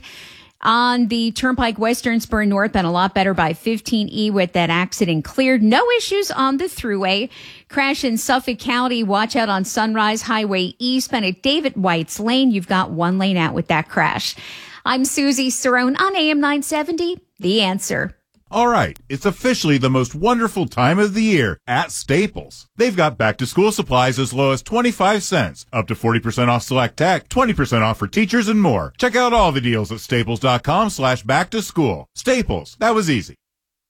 On the Turnpike Western Spur northbound, a lot better by 15E with that accident cleared. No issues on the thruway. Crash in Suffolk County. Watch out on Sunrise Highway eastbound at David White's Lane. You've got 1 lane out with that crash. I'm Susie Cerrone on AM 970. The Answer. All right, it's officially the most wonderful time of the year at Staples. They've got back-to-school supplies as low as 25 cents, up to 40% off select tech, 20% off for teachers, and more. Check out all the deals at staples.com/back-to-school. Staples, that was easy.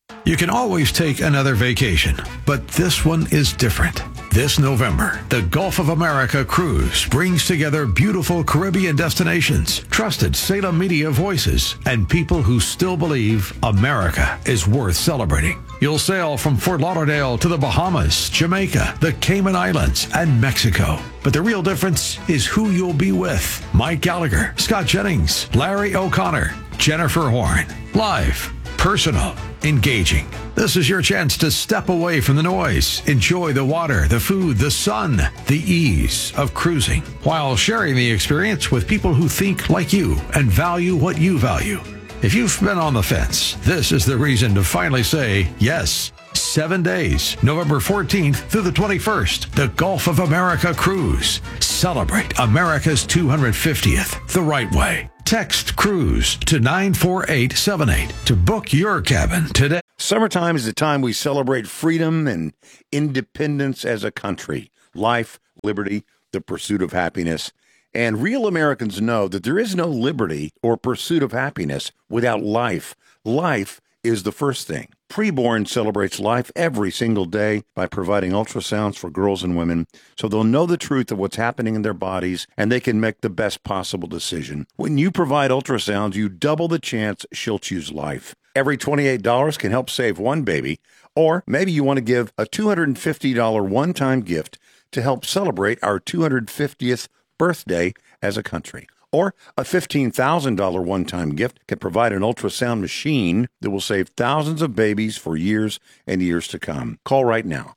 You can always take another vacation, but this one is different. This November, the Gulf of America Cruise brings together beautiful Caribbean destinations, trusted Salem media voices, and people who still believe America is worth celebrating. You'll sail from Fort Lauderdale to the Bahamas, Jamaica, the Cayman Islands, and Mexico. But the real difference is who you'll be with. Mike Gallagher, Scott Jennings, Larry O'Connor, Jennifer Horn. Live, personal, engaging. This is your chance to step away from the noise, enjoy the water, the food, the sun, the ease of cruising, while sharing the experience with people who think like you and value what you value. If you've been on the fence, this is the reason to finally say yes. 7 days, November 14th through the 21st, the Gulf of America Cruise. Celebrate America's 250th the right way. Text CRUISE to 94878 to book your cabin today. Summertime is the time we celebrate freedom and independence as a country. Life, liberty, the pursuit of happiness. And real Americans know that there is no liberty or pursuit of happiness without life. Life is the first thing. Preborn celebrates life every single day by providing ultrasounds for girls and women so they'll know the truth of what's happening in their bodies and they can make the best possible decision. When you provide ultrasounds, you double the chance she'll choose life. Every $28 can help save one baby, or maybe you want to give a $250 one-time gift to help celebrate our 250th birthday as a country. Or a $15,000 one-time gift can provide an ultrasound machine that will save thousands of babies for years and years to come. Call right now.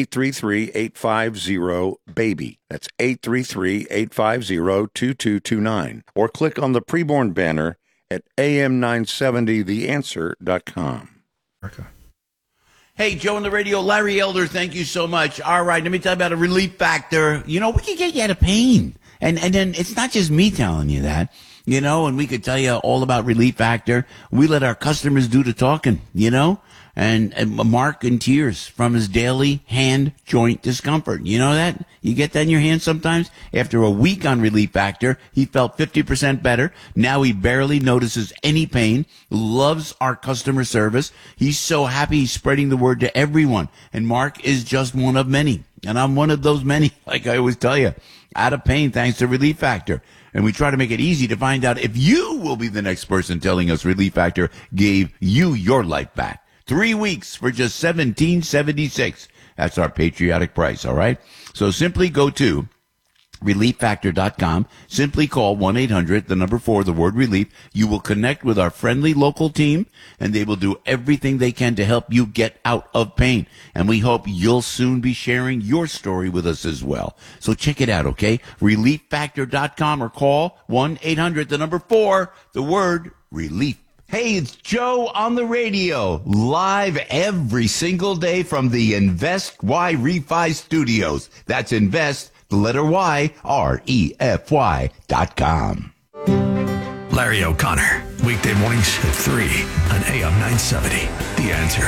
833-850-BABY. That's 833-850-2229. Or click on the preborn banner at am970theanswer.com. Okay. Hey, Joe on the radio, Larry Elder, thank you so much. All right, let me tell you about a Relief Factor. You know, we can get you out of pain. And then it's not just me telling you that, you know, and we could tell you all about Relief Factor. We let our customers do the talking, you know, and Mark in tears from his daily hand joint discomfort. You know that? You get that in your hand sometimes? After a week on Relief Factor, he felt 50% better. Now he barely notices any pain, loves our customer service. He's so happy he's spreading the word to everyone. And Mark is just one of many. And I'm one of those many, like I always tell you. Out of pain thanks to Relief Factor. And we try to make it easy to find out if you will be the next person telling us Relief Factor gave you your life back. 3 weeks for just $17.76. That's our patriotic price, all right? So simply go to ReliefFactor.com. Simply call 1-800, the number 4, the word relief. You will connect with our friendly local team, and they will do everything they can to help you get out of pain. And we hope you'll soon be sharing your story with us as well. So check it out, okay? ReliefFactor.com or call 1-800, the number 4, the word relief. Hey, it's Joe on the radio, live every single day from the Invest Y Refi Studios. That's Invest, the letter Y, REFY.com. Larry O'Connor, weekday mornings at 3 on AM 970. The Answer.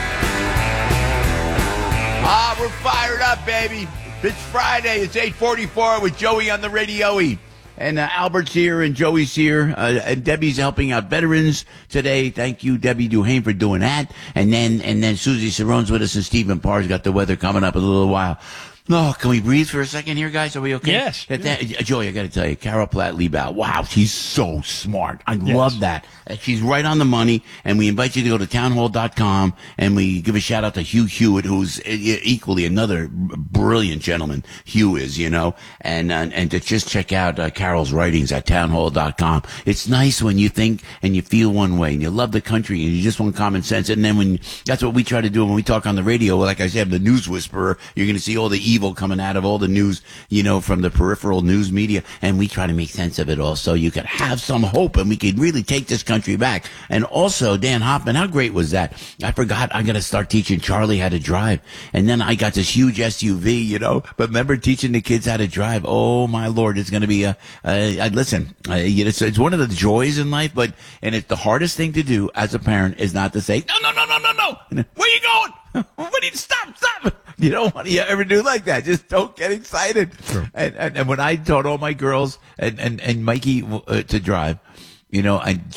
We're fired up, baby. It's Friday. It's 8:44 with Joey on the radio. And Albert's here and Joey's here. And Debbie's helping out veterans today. Thank you, Debbie Duhane, for doing that. And then Susie Cerrone's with us, and Stephen Parr's got the weather coming up in a little while. No, can we breathe for a second here, guys? Are we okay? Yes. Joey, I got to tell you, Carol Platt-Liebau, wow, she's so smart. I love that. She's right on the money, and we invite you to go to townhall.com, and we give a shout-out to Hugh Hewitt, who's equally another brilliant gentleman. Hugh is, you know, and to just check out Carol's writings at townhall.com. It's nice when you think and you feel one way, and you love the country, and you just want common sense, and then that's what we try to do when we talk on the radio. Like I said, the news whisperer, you're going to see all the evil coming out of all the news, you know, from the peripheral news media, and we try to make sense of it all so you could have some hope and we could really take this country back. And also, Dan Hoffman, how great was that? I forgot I got to start teaching Charlie how to drive, and then I got this huge SUV, you know, but remember teaching the kids how to drive? Oh my Lord, it's going to be listen, it's one of the joys in life, and it's the hardest thing to do as a parent is not to say, no, where you going? What do you stop? You don't want to ever do like that. Just don't get excited. Sure. And when I taught all my girls and Mikey to drive, you know, I just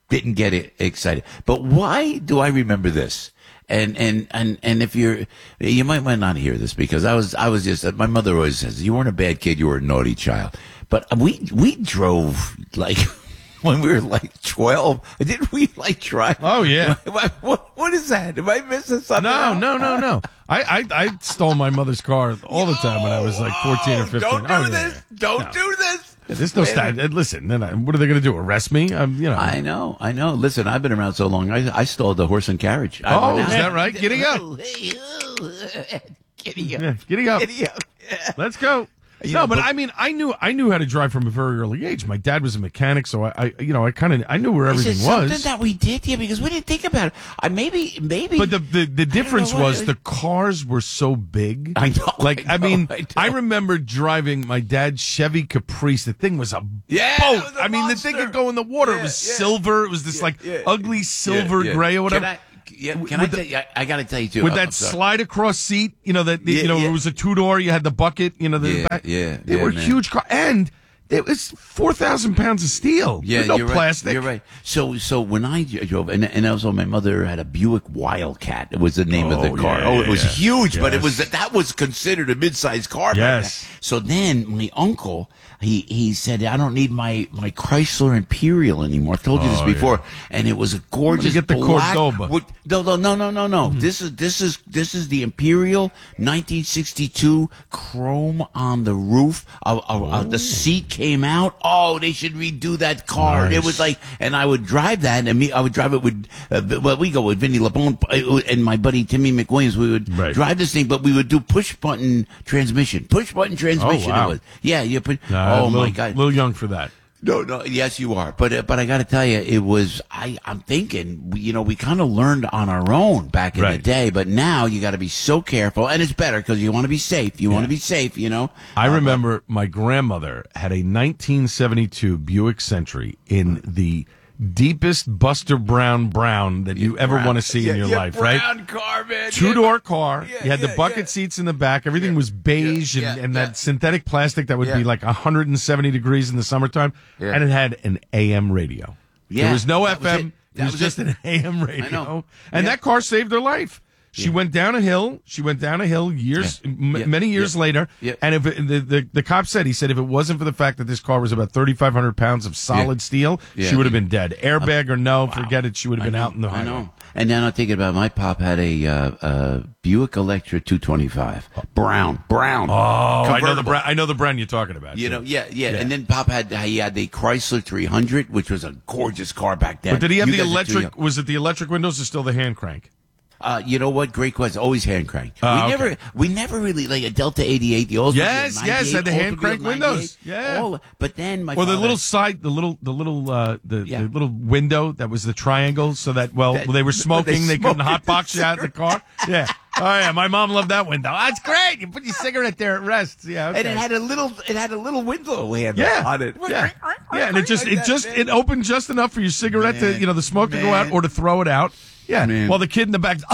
didn't get excited. But why do I remember this? And if you might not hear this because I was just, my mother always says, you weren't a bad kid, you were a naughty child. But we drove like, when we were like 12, didn't we like drive? Oh yeah. What is that? Am I missing something? No. I stole my mother's car all the time when I was like 14 or 15. Don't do this. Don't do this. There's no stand. Listen, what are they going to do? Arrest me? I know. Listen, I've been around so long. I stole the horse and carriage. Is that right? Giddy up. Giddy up. Yeah, giddy up. Giddy up. Let's go. But I mean, I knew how to drive from a very early age. My dad was a mechanic, so I knew where everything was. Something that we did, because we didn't think about it. Maybe. But the difference was the cars were so big. I know. I remember driving my dad's Chevy Caprice. The thing was a boat. The thing could go in the water. It was silver. It was this ugly silver gray or whatever. I got to tell you too. With that slide across seat, it was a 2-door. You had the bucket, back. They were huge cars, and it was 4,000 pounds of steel. Yeah, no you're plastic. Right. You're right. So when I drove, and also my mother had a Buick Wildcat. It was the name of the car. It was huge, but that was considered a mid-sized car. Yes. So then my uncle, he said, I don't need my Chrysler Imperial anymore. I've told you this before, and it was a gorgeous get the black. Cordoba. No. Mm-hmm. This is the Imperial 1962 chrome on the roof. The seat came out. Oh, they should redo that car. Nice. It was like, and I would drive that, and I would drive it with, we go with Vinny LeBone and my buddy Timmy McWilliams. We would drive this thing, but we would do push button transmission. Oh, wow. It was. Yeah, you put. My God, a little young for that. No. Yes, you are. But I got to tell you, it was. I'm thinking, we kind of learned on our own back in the day, but now you got to be so careful, and it's better because you want to be safe. You want to be safe. I remember my grandmother had a 1972 Buick Century in the deepest Buster Brown that you ever want to see in your life, right? Brown car, man. 2-door car. You had the bucket seats in the back. Everything was beige and that synthetic plastic that would be like 170 degrees in the summertime. Yeah. And it had an AM radio. Yeah. There was no FM. It was just an AM radio. I know. And that car saved her life. She went down a hill. Many years later. Yeah. And if the cop said, if it wasn't for the fact that this car was about 3,500 pounds of solid steel, she would have been dead. Airbag or no, forget it. She would have been out in the highway. I know. And then I'm thinking about my pop had a Buick Electra 225, brown. Oh, I know the brand you're talking about. Yeah. And then Pop had the Chrysler 300, which was a gorgeous car back then. But did he have the electric? Was it the electric windows or still the hand crank? You know what? Great question. Always hand crank. We never really like a Delta 88. The yes, had the hand crank windows. Yeah. But then the little side, the little window that was the triangle, so that they were smoking, they couldn't hotbox you out of the car. Yeah. Oh yeah, my mom loved that window. That's great. You put your cigarette there, it rests. Yeah. Okay. And it had a little window handle on it. Yeah. Yeah, and it opened just enough for your cigarette to the smoke to go out or to throw it out. Yeah, man. While the kid in the back,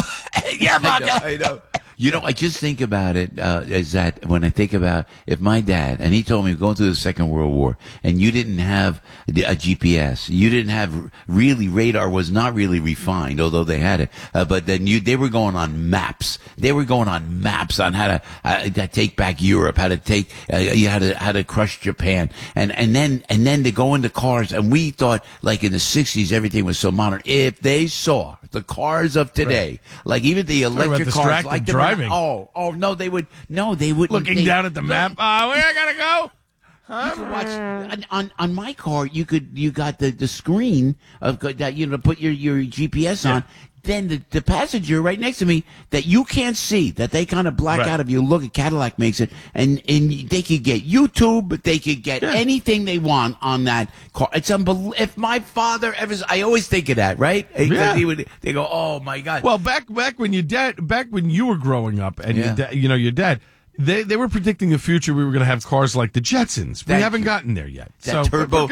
I know. I just think about it, is that when I think about if my dad, and he told me going through the Second World War, and you didn't have a GPS, you didn't have radar was not really refined, although they had it, but then they were going on maps. They were going on maps on how to take back Europe, how to take, how to crush Japan, and then to go into cars, and we thought like in the 60s everything was so modern. If they saw the cars of today, like even the electric cars, like driving. They would looking down at the map. Where I gotta go? You could watch on my car. You got the screen of that to put your GPS on. Then the passenger right next to me that you can't see, that they kind of black out if you look at Cadillac makes it, and they could get YouTube, they could get anything they want on that car. It's unbelievable. If my father ever, I always think of that, right? Because they go, oh my God. Well, back when you were growing up, and your dad. They were predicting the future. We were going to have cars like the Jetsons. We haven't gotten there yet. Turbo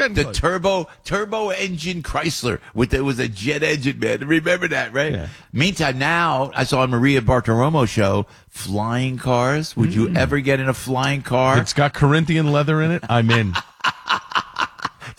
engine Chrysler it was a jet engine, man. Remember that, right? Yeah. Meantime, now I saw on Maria Bartiromo show flying cars. Would you ever get in a flying car? It's got Corinthian leather in it. I'm in.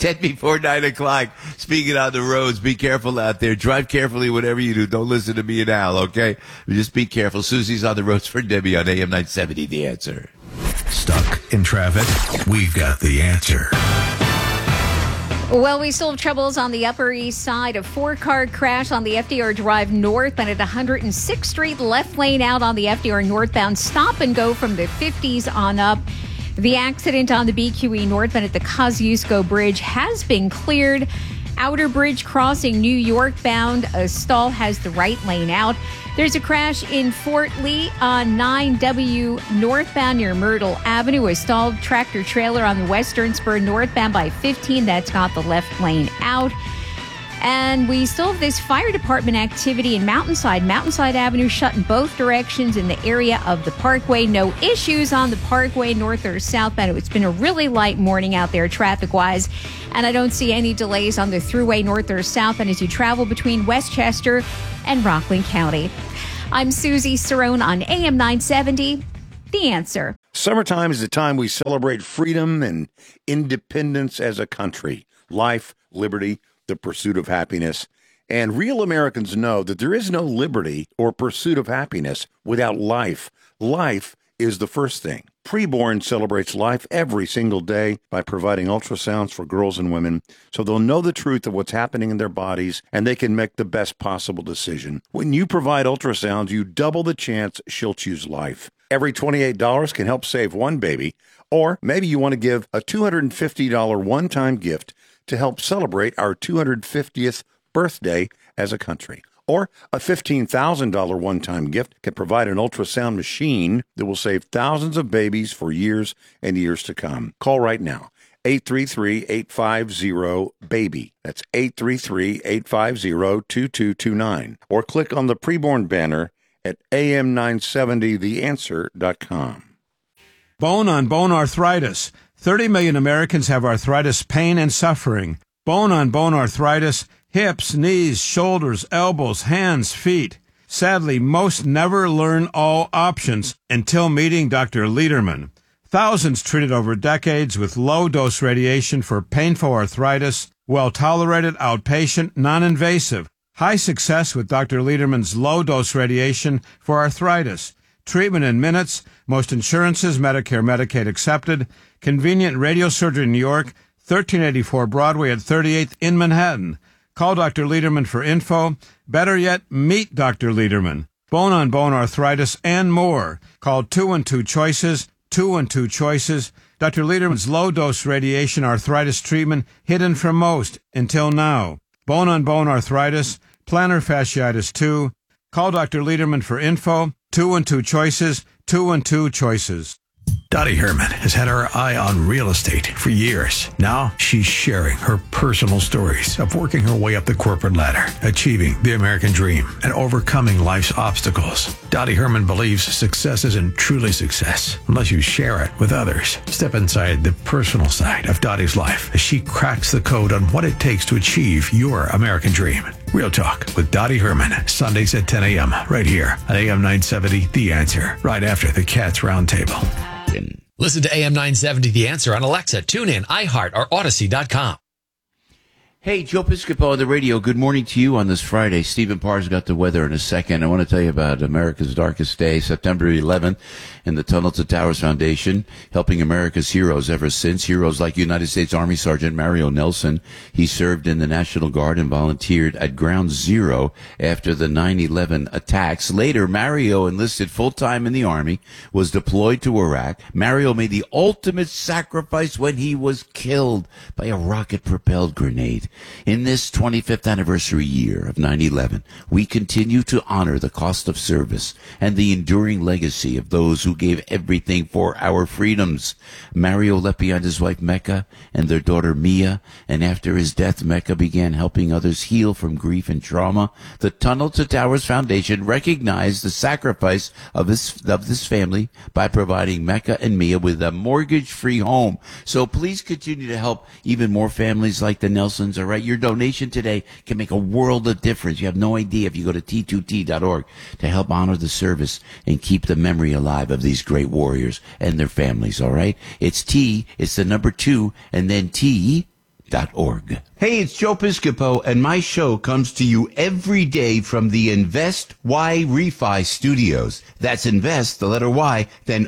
10 before 9 o'clock. Speaking on the roads, be careful out there. Drive carefully, whatever you do. Don't listen to me and Al, okay? Just be careful. Susie's on the roads for Debbie on AM 970, The Answer. Stuck in traffic? We've got the answer. Well, we still have troubles on the Upper East Side. A 4-car crash on the FDR Drive northbound at 106th Street, left lane out on the FDR northbound. Stop and go from the 50s on up. The accident on the BQE northbound at the Kosciuszko Bridge has been cleared. Outer Bridge crossing New York bound, a stall has the right lane out. There's a crash in Fort Lee on 9W northbound near Myrtle Avenue. A stalled tractor trailer on the western spur northbound by 15. That's got the left lane out. And we still have this fire department activity in Mountainside. Mountainside Avenue shut in both directions in the area of the Parkway. No issues on the Parkway north or southbound. It's been a really light morning out there traffic-wise. And I don't see any delays on the Thruway north or southbound as you travel between Westchester and Rockland County. I'm Susie Cerrone on AM 970, The Answer. Summertime is the time we celebrate freedom and independence as a country. Life, liberty, the pursuit of happiness. And real Americans know that there is no liberty or pursuit of happiness without life. Life is the first thing. Preborn celebrates life every single day by providing ultrasounds for girls and women so they'll know the truth of what's happening in their bodies and they can make the best possible decision. When you provide ultrasounds, you double the chance she'll choose life. Every $28 can help save one baby, or maybe you want to give a $250 one-time gift to help celebrate our 250th birthday as a country. Or a $15,000 one-time gift can provide an ultrasound machine that will save thousands of babies for years and years to come. Call right now, 833-850-BABY. That's 833-850-2229. Or click on the preborn banner at am970theanswer.com. Bone-on-bone arthritis. 30 million Americans have arthritis pain and suffering. Bone-on-bone arthritis, hips, knees, shoulders, elbows, hands, feet. Sadly, most never learn all options until meeting Dr. Lederman. Thousands treated over decades with low-dose radiation for painful arthritis, well-tolerated, outpatient, non-invasive. High success with Dr. Lederman's low-dose radiation for arthritis. Treatment in minutes, most insurances, Medicare, Medicaid accepted. Convenient radiosurgery in New York, 1384 Broadway at 38th in Manhattan. Call Dr. Lederman for info. Better yet, meet Dr. Lederman. Bone-on-bone arthritis and more. Call 212-CHOICES, 212-CHOICES. Dr. Lederman's low-dose radiation arthritis treatment hidden from most until now. Bone-on-bone arthritis, plantar fasciitis too. Call Dr. Lederman for info. 212-CHOICES, 212-CHOICES. Dottie Herman has had her eye on real estate for years. Now she's sharing her personal stories of working her way up the corporate ladder, achieving the American dream, and overcoming life's obstacles. Dottie Herman believes success isn't truly success unless you share it with others. Step inside the personal side of Dottie's life as she cracks the code on what it takes to achieve your American dream. Real Talk with Dottie Herman, Sundays at 10 a.m. right here on AM 970, The Answer, right after the Cats Roundtable. Listen to AM 970 The Answer on Alexa, TuneIn, iHeart, or Odyssey.com. Hey, Joe Piscopo on the radio. Good morning to you on this Friday. Stephen Parr's got the weather in a second. I want to tell you about America's Darkest Day, September 11th, and the Tunnel to Towers Foundation, helping America's heroes ever since. Heroes like United States Army Sergeant Mario Nelson. He served in the National Guard and volunteered at Ground Zero after the 9/11 attacks. Later, Mario enlisted full-time in the Army, was deployed to Iraq. Mario made the ultimate sacrifice when he was killed by a rocket-propelled grenade. In this 25th anniversary year of 9/11, we continue to honor the cost of service and the enduring legacy of those who gave everything for our freedoms. Mario left behind his wife Mecca and their daughter Mia, and after his death, Mecca began helping others heal from grief and trauma. The Tunnel to Towers Foundation recognized the sacrifice of this family by providing Mecca and Mia with a mortgage-free home. So please continue to help even more families like the Nelsons. All right, your donation today can make a world of difference. You have no idea if you go to T2T.org to help honor the service and keep the memory alive of these great warriors and their families. All right, it's the number 2, and then T2T.org. Hey, it's Joe Piscopo, and my show comes to you every day from the Invest Y Refi Studios. That's Invest, the letter Y, then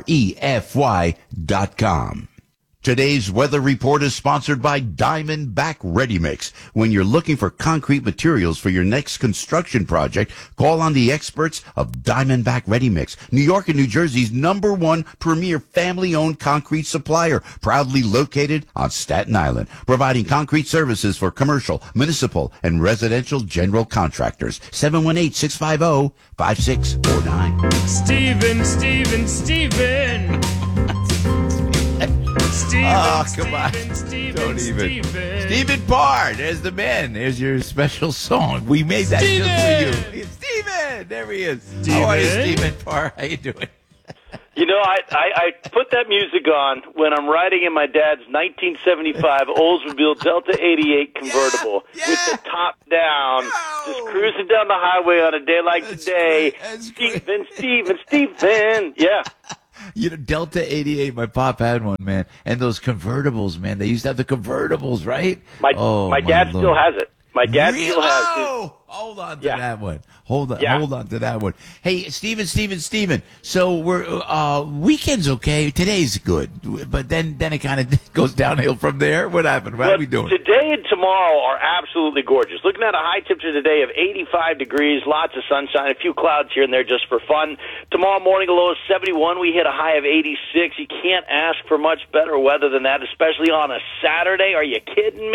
REFY.com. Today's weather report is sponsored by Diamondback Ready Mix. When you're looking for concrete materials for your next construction project, call on the experts of Diamondback Ready Mix, New York and New Jersey's #1 premier family-owned concrete supplier, proudly located on Staten Island, providing concrete services for commercial, municipal, and residential general contractors. 718-650-5649. Steven. Come on. Don't even. Stephen Parr, there's the man. There's your special song. We made that just for you. Stephen! There he is. How are you, Stephen Parr? How you doing? You know, I put that music on when I'm riding in my dad's 1975 Oldsmobile Delta 88 convertible with the top down, just cruising down the highway on a day like today. Stephen. Yeah. You know, Delta 88, my pop had one, man. And those convertibles, man. They used to have the convertibles, right? My dad still has it. My dad still has it. Oh, hold on to that one. Hold on to that one. Hey, Steven. So we're weekend's okay. Today's good, but then it kind of goes downhill from there. What happened? What are we doing? Today and tomorrow are absolutely gorgeous. Looking at a high temperature today of 85 degrees, lots of sunshine, a few clouds here and there just for fun. Tomorrow morning, a low of 71. We hit a high of 86. You can't ask for much better weather than that, especially on a Saturday. Are you kidding me?